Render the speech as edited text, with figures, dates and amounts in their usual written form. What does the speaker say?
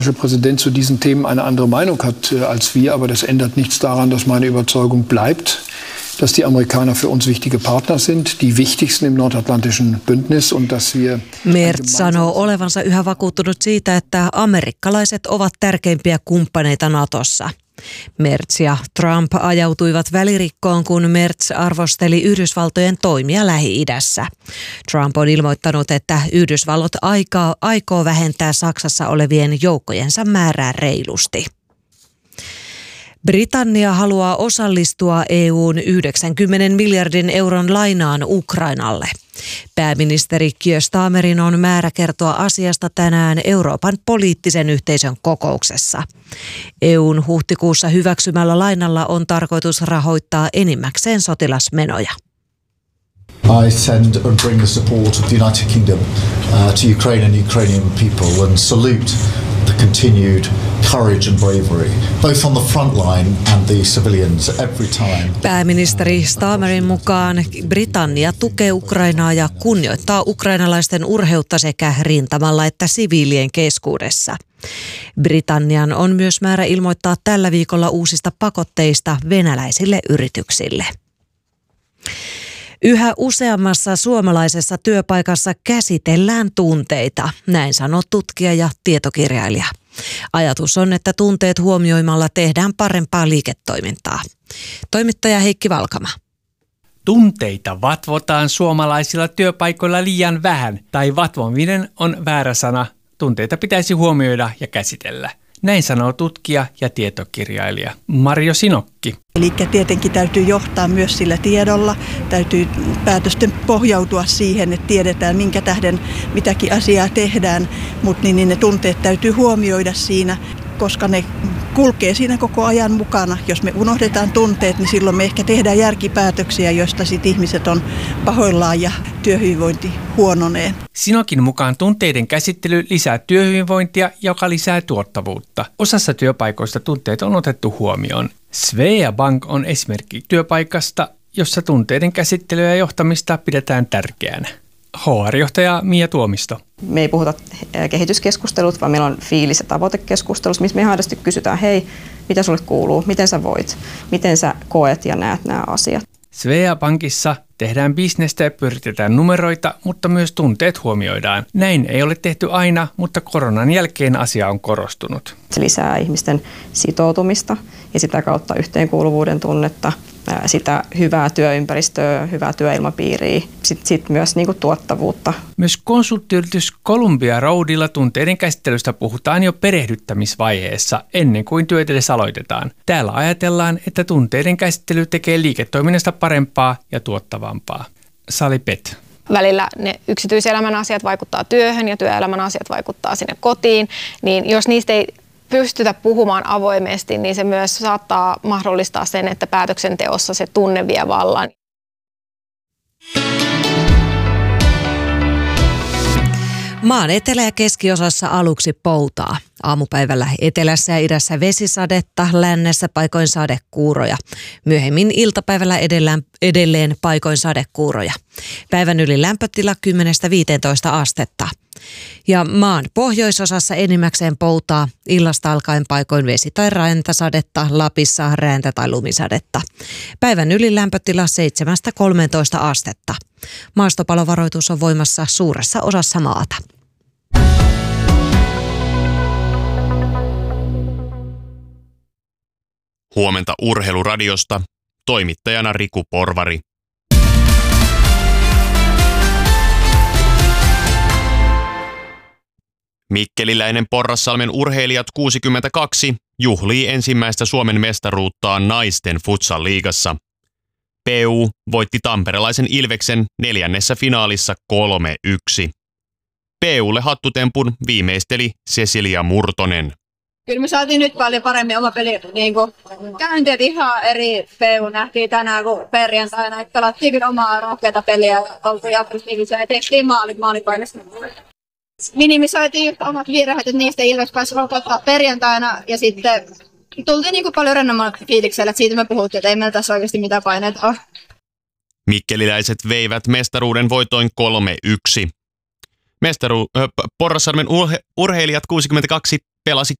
Der Präsident zu diesen Themen eine andere Meinung hat als wir, aber das ändert nichts daran, dass meine Überzeugung bleibt, dass die Amerikaner für uns wichtige Partner sind, die wichtigsten im nordatlantischen Bündnis und dass wir... Merz sanoo olevansa yhä vakuuttunut siitä, että amerikkalaiset ovat tärkeimpiä kumppaneita Natossa. Merz ja Trump ajautuivat välirikkoon, kun Merz arvosteli Yhdysvaltojen toimia Lähi-idässä. Trump on ilmoittanut, että Yhdysvallat aikoo vähentää Saksassa olevien joukkojensa määrää reilusti. Britannia haluaa osallistua EU:n 90 miljardin euron lainaan Ukrainalle. Pääministeri Keir Starmerin on määrä kertoa asiasta tänään Euroopan poliittisen yhteisön kokouksessa. EU:n huhtikuussa hyväksymällä lainalla on tarkoitus rahoittaa enimmäkseen sotilasmenoja. I send and bring the support of the United Kingdom to Ukraine and Ukrainian people and salute the continued courage and bravery, both on the front line and the civilians every time. Pääministeri Starmerin mukaan Britannia tukee Ukrainaa ja kunnioittaa ukrainalaisten urheutta sekä rintamalla että siviilien keskuudessa. Britannian on myös määrä ilmoittaa tällä viikolla uusista pakotteista venäläisille yrityksille. Yhä useammassa suomalaisessa työpaikassa käsitellään tunteita, näin sanoo tutkija ja tietokirjailija. Ajatus on, että tunteet huomioimalla tehdään parempaa liiketoimintaa. Toimittaja Heikki Valkama. Tunteita vatvotaan suomalaisilla työpaikoilla liian vähän, tai vatvominen on väärä sana. Tunteita pitäisi huomioida ja käsitellä. Näin sanoo tutkija ja tietokirjailija Marjo Sinokki. Eli tietenkin täytyy johtaa myös sillä tiedolla. Täytyy päätösten pohjautua siihen, että tiedetään minkä tähden mitäkin asiaa tehdään, mutta niin ne tunteet täytyy huomioida siinä, koska ne kulkee siinä koko ajan mukana. Jos me unohdetaan tunteet, niin silloin me ehkä tehdään järkipäätöksiä, joista sitten ihmiset on pahoillaan ja työhyvinvointi huononee. Sinokin mukaan tunteiden käsittely lisää työhyvinvointia, joka lisää tuottavuutta. Osassa työpaikoista tunteet on otettu huomioon. Svea Bank on esimerkki työpaikasta, jossa tunteiden käsittelyä ja johtamista pidetään tärkeänä. HR-johtaja Mia Tuomisto. Me ei puhuta kehityskeskustelut, vaan meillä on fiilis- ja tavoitekeskustelut, missä me aidosti kysytään, hei, mitä sulle kuuluu, miten sä voit, miten sä koet ja näet nämä asiat. Svea Bankissa tehdään bisnestä ja pyritetään numeroita, mutta myös tunteet huomioidaan. Näin ei ole tehty aina, mutta koronan jälkeen asia on korostunut. Se lisää ihmisten sitoutumista ja sitä kautta yhteenkuuluvuuden tunnetta, sitä hyvää työympäristöä, hyvää työilmapiiriä, sitten myös tuottavuutta. Myös konsulttiyritys Columbia Roadilla tunteiden käsittelystä puhutaan jo perehdyttämisvaiheessa ennen kuin työt edes aloitetaan. Täällä ajatellaan, että tunteiden käsittely tekee liiketoiminnasta parempaa ja tuottavampaa. Sali Pet. Välillä ne yksityiselämän asiat vaikuttaa työhön ja työelämän asiat vaikuttaa sinne kotiin, niin jos niistä ei pystytä puhumaan avoimesti, niin se myös saattaa mahdollistaa sen, että päätöksenteossa se tunne vie vallan. Maan etelä- ja keskiosassa aluksi poutaa. Aamupäivällä etelässä ja idässä vesisadetta, lännessä paikoin sadekuuroja. Myöhemmin iltapäivällä edelleen paikoin sadekuuroja. Päivän yli lämpötila 10-15 astetta. Ja maan pohjoisosassa enimmäkseen poutaa, illasta alkaen paikoin vesi- tai räntäsadetta, Lapissa räntä- tai lumisadetta. Päivän yli lämpötila 7-13 astetta. Maastopalovaroitus on voimassa suuressa osassa maata. Huomenta Urheiluradiosta. Toimittajana Riku Porvari. Mikkeliläinen Porrassalmen urheilijat 62 juhlii ensimmäistä Suomen mestaruuttaan naisten futsal-liigassa. PU voitti tamperelaisen Ilveksen 4. finaalissa 3-1. PUlle hattutempun viimeisteli Cecilia Murtonen. Kyllä me saatiin nyt paljon paremmin oma peli käynteet ihan eri PU nähtiin tänään kuin perjantaina. Pelattiin kyllä omaa rohkeata peliä ja oltiin aggressiivisia ja tehtiin maalipainessa. Minimisoitiin just omat virheet, että niistä Ilves pääsi rokottaa perjantaina ja sitten tultiin paljon rennommalla fiiliksellä, että siitä me puhuttiin, että ei meillä tässä oikeasti mitään paineita ole. Mikkeliläiset veivät mestaruuden voitoin 3-1. Porrassalmen urheilijat 62 pelasi